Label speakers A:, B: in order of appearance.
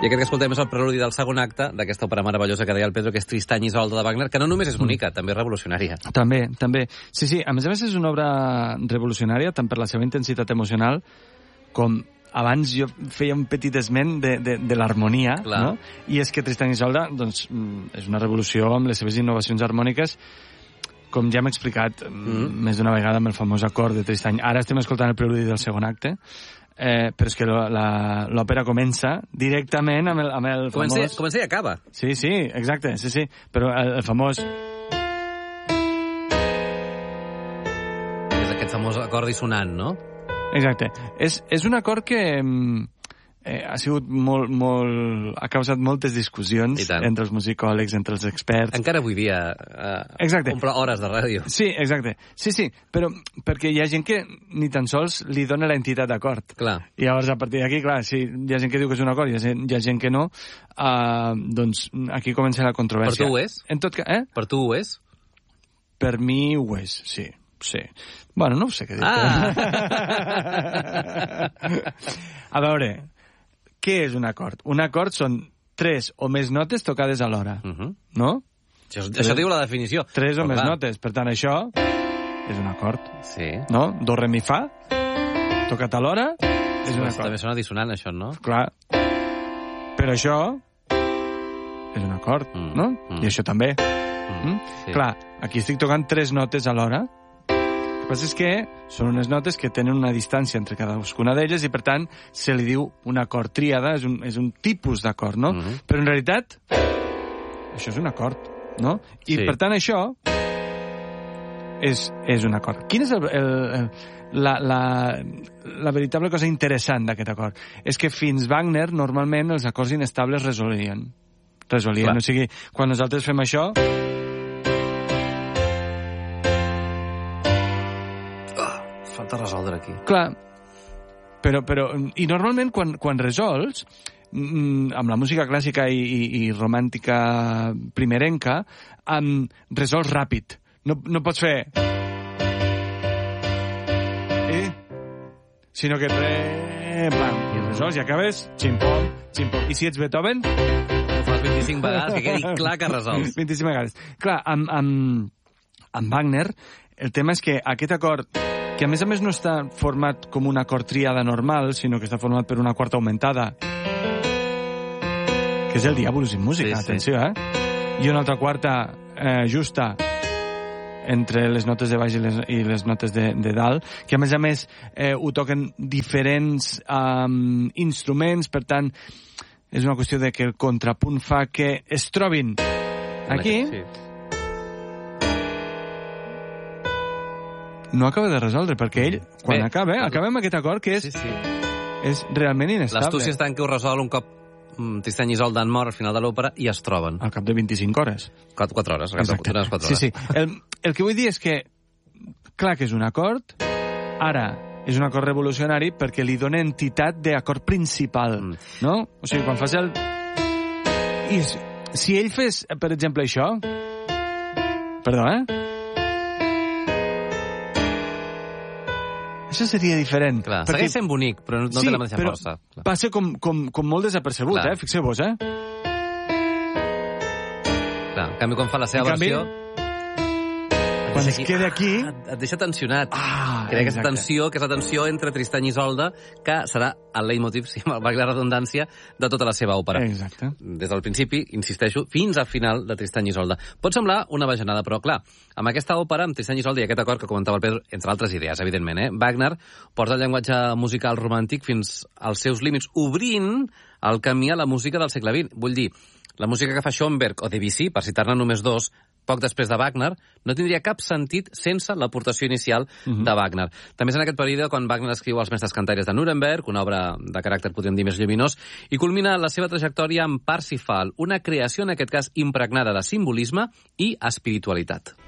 A: I aquest que escoltem és el preludi del segon acte d'aquesta òpera meravellosa que deia el Pedro, que és Tristany i Isolda de Wagner, que no només és bonica, també és revolucionària.
B: També. Sí, a més és una obra revolucionària, tant per la seva intensitat emocional, com abans jo feia un petit esment de l'harmonia, no? I és que Tristany i Isolda doncs, és una revolució amb les seves innovacions harmòniques, com ja hem explicat més d'una vegada amb el famós acord de Tristany. Ara estem escoltant el preludi del segon acte, però és que l'òpera comença directament amb el famós...
A: Comença i acaba.
B: Sí, exacte, sí. Però el famós...
A: És aquest famós acord dissonant, no?
B: Exacte. És un acord que ha sigut ha causat moltes discussions entre els musicòlegs, entre els experts.
A: Encara avui dia omple hores de ràdio.
B: Sí, exacte. Sí, però perquè hi ha gent que ni tan sols li dona l'entitat d'acord.
A: Clar.
B: I llavors, a partir d'aquí, clar, si hi ha gent que diu que és un acord i hi ha gent que no, doncs aquí comença la controvèrsia.
A: Per tu ho és? Per tu ho és?
B: Per mi ho és, sí. Bueno, no ho sé què dir. A veure, què és un acord? Un acord són 3 o més notes tocades alhora, no?
A: Això diu la definició.
B: 3 o més notes, per tant, això és un acord.
A: Sí.
B: No? Do, re, mi, fa, tocat alhora, és un acord.
A: També sona dissonant, això, no?
B: Clar. Però això és un acord, no? I això també. Clar, aquí estic tocant 3 notes alhora. El que passa és que són unes notes que tenen una distància entre cadascuna d'elles i, per tant, se li diu un acord tríada, és un tipus d'acord, no? Però, en realitat, això és un acord, no? I, per tant, això és un acord. Quina és la veritable cosa interessant d'aquest acord? És que fins Wagner, normalment, els acords inestables resolien. O sigui, quan nosaltres fem això...
A: Falta resoldre aquí.
B: Clar, però i normalment quan resols, amb la música clàssica i romàntica primerenca, resols ràpid. No pots fer... Sinó que... Pam, i resols i acabes... Xim-pom, xim-pom. I si ets Beethoven...
A: Ho fas 25 vegades, que quedi clar que resols.
B: 25 vegades. Clar, amb Wagner, el tema és que aquest acord... que a més no està format com un acord tríada normal, sinó que està format per una quarta augmentada, que és el Diabolus in Musica, atenció, i una altra quarta justa entre les notes de baix i les notes de dalt, que a més ho toquen diferents instruments, per tant, és una qüestió de que el contrapunt fa que es trobin aquí... No acaba de resoldre, perquè ell, quan acaba amb aquest acord, que és realment inestable.
A: L'astúcia està en què ho resol un cop Tristany i Isolda han mort al final de l'òpera i es troben.
B: Al cap de 25 hores.
A: 4 hores.
B: Exacte.
A: 4 hores.
B: Sí. El que vull dir és que, clar que és un acord, ara és un acord revolucionari perquè li dona entitat d'acord principal, no? O sigui, quan fas el... I si ell fes, per exemple, això... Perdó, Això seria diferent.
A: Clar, segueix sent bonic, però no té la mateixa força.
B: Sí, però passa com molt desapercebut, fixeu-vos,
A: Clar, en canvi, quan fa la seva versió...
B: Quan es queda aquí...
A: Et deixa tensionat. Crea aquesta tensió, que és la tensió entre Tristany i Isolda, que serà el leitmotiv, si valgui la redundància, de tota la seva òpera.
B: Exacte.
A: Des del principi, insisteixo, fins al final de Tristany i Isolda. Pot semblar una bajanada, però clar, amb aquesta òpera, amb Tristany i Isolda i aquest acord que comentava el Pedro, entre altres idees, evidentment, Wagner porta el llenguatge musical romàntic fins als seus límits, obrint el camí a la música del segle XX. Vull dir, la música que fa Schoenberg o Debussy, per citar-ne només dos, poc després de Wagner, no tindria cap sentit sense l'aportació inicial de Wagner. També és en aquest període quan Wagner escriu Els mestres cantaires de Nuremberg, una obra de caràcter, podríem dir, més lluminós, i culmina la seva trajectòria amb Parsifal, una creació, en aquest cas, impregnada de simbolisme i espiritualitat.